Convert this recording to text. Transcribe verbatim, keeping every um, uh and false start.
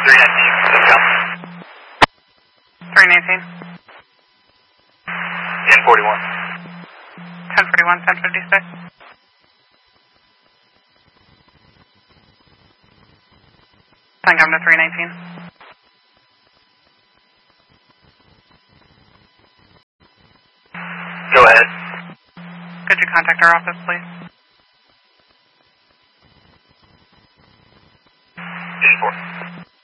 three nineteen, let's go. three nineteen. ten forty-one. ten forty-one, ten fifty-six. Then come to three nineteen. Go ahead. Could you contact our office, please? ten four.